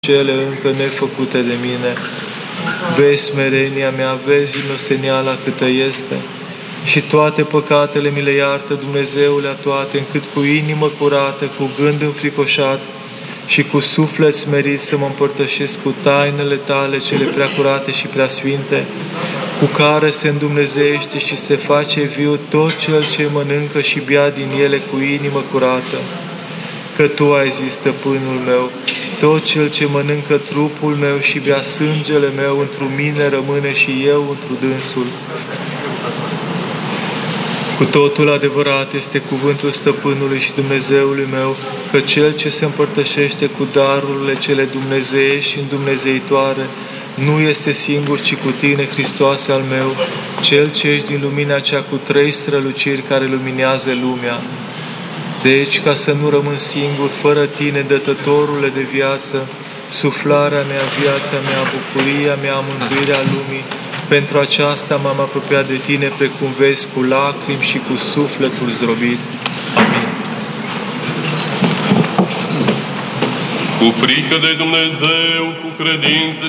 cele încă nefăcute de mine. Vezi smerenia mea, vezi inosteniala câtă este și toate păcatele mi le iartă, Dumnezeule, toate, încât cu inimă curată, cu gând înfricoșat și cu suflet smerit să mă împărtășesc cu tainele Tale cele prea curate și prea sfinte, cu care se îndumnezeiește și se face viu tot cel ce mănâncă și bea din ele cu inimă curată. Că Tu ai zis, stăpânul meu, tot cel ce mănâncă trupul meu și bea sângele meu, întru mine rămâne și eu întru dânsul. Cu totul adevărat este cuvântul stăpânului și Dumnezeului meu, că cel ce se împărtășește cu darurile cele dumnezeiești și îndumnezeitoare nu este singur, ci cu Tine, Hristoase al meu, cel ce ești din lumina cea cu 3 străluciri care luminează lumea. Deci, ca să nu rămân singur, fără Tine, dătătorule de viață, suflarea mea, viața mea, bucuria mea, mântuirea lumii, pentru aceasta m-am apropiat de Tine, precum vezi, cu lacrimi și cu sufletul zdrobit. Amin. Cu frică de Dumnezeu, cu credință